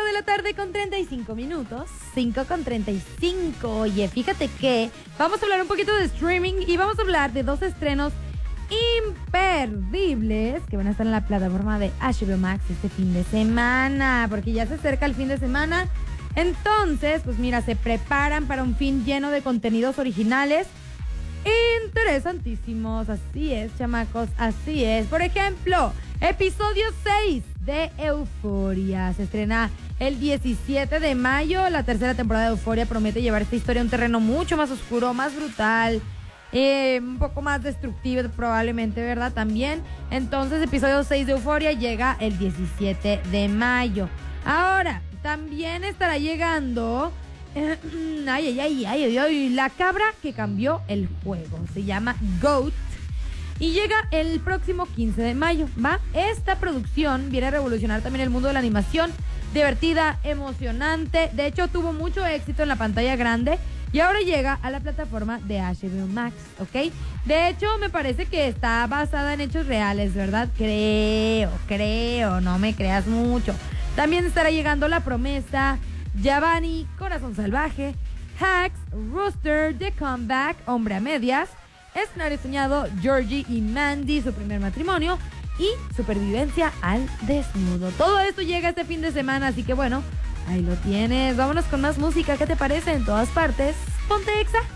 de la tarde con 35 minutos. 5:35. Oye, fíjate que vamos a hablar un poquito de streaming y vamos a hablar de dos estrenos imperdibles que van a estar en la plataforma de HBO Max este fin de semana, porque ya se acerca el fin de semana. Entonces, pues mira, se preparan para un fin lleno de contenidos originales interesantísimos. Así es, chamacos, así es. Por ejemplo, episodio 6 de Euphoria se estrena el 17 de mayo. La tercera temporada de Euphoria promete llevar esta historia a un terreno mucho más oscuro, más brutal, un poco más destructivo probablemente, ¿verdad? También. Entonces, episodio 6 de Euphoria llega el 17 de mayo. Ahora, también estará llegando la cabra que cambió el juego. Se llama GOAT y llega el próximo 15 de mayo, ¿va? Esta producción viene a revolucionar también el mundo de la animación. Divertida, emocionante. De hecho, tuvo mucho éxito en la pantalla grande y ahora llega a la plataforma de HBO Max, ¿ok? De hecho, me parece que está basada en hechos reales, ¿verdad? Creo, no me creas mucho. También estará llegando La Promesa, Giovanni, Corazón Salvaje, Hacks, Rooster, The Comeback, Hombre a Medias, Escenario Soñado, Georgie y Mandy, su primer matrimonio, y Supervivencia al Desnudo. Todo esto llega este fin de semana, así que bueno, ahí lo tienes. Vámonos con más música, ¿qué te parece? En todas partes, ponte Exa.